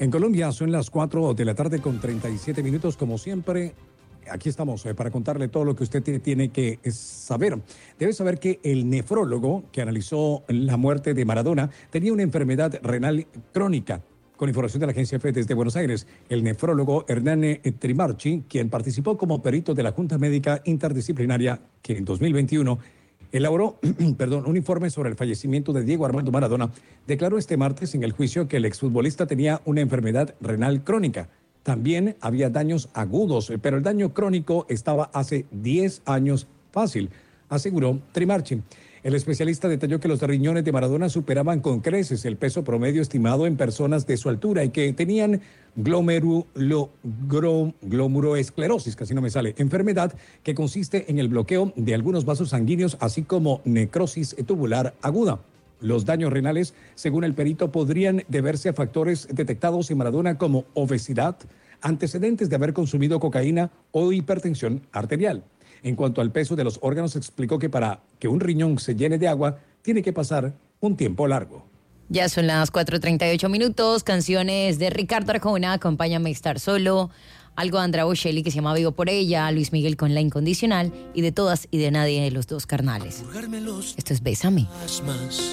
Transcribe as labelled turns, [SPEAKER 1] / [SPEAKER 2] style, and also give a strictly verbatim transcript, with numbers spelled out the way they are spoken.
[SPEAKER 1] En Colombia son las cuatro de la tarde con treinta y siete minutos, como siempre. Aquí estamos eh, para contarle todo lo que usted tiene, tiene que saber. Debe saber que el nefrólogo que analizó la muerte de Maradona tenía una enfermedad renal crónica. Con información de la agencia F desde Buenos Aires, el nefrólogo Hernán Trimarchi, quien participó como perito de la Junta Médica Interdisciplinaria, que en dos mil veintiuno elaboró perdón, un informe sobre el fallecimiento de Diego Armando Maradona, declaró este martes en el juicio que el exfutbolista tenía una enfermedad renal crónica. También había daños agudos, pero el daño crónico estaba hace diez años fácil, aseguró Trimarchi. El especialista detalló que los riñones de Maradona superaban con creces el peso promedio estimado en personas de su altura y que tenían glomerulo, glomeruloesclerosis, casi no me sale, enfermedad que consiste en el bloqueo de algunos vasos sanguíneos, así como necrosis tubular aguda. Los daños renales, según el perito, podrían deberse a factores detectados en Maradona como obesidad, antecedentes de haber consumido cocaína o hipertensión arterial. En cuanto al peso de los órganos, explicó que para que un riñón se llene de agua, tiene que pasar un tiempo largo.
[SPEAKER 2] Ya son las cuatro treinta y ocho minutos, canciones de Ricardo Arjona, Acompáñame a estar solo, algo de Andrea Bocelli que se llama Vivo por ella, Luis Miguel con La Incondicional y De todas y de nadie de los dos carnales. Esto es Bésame.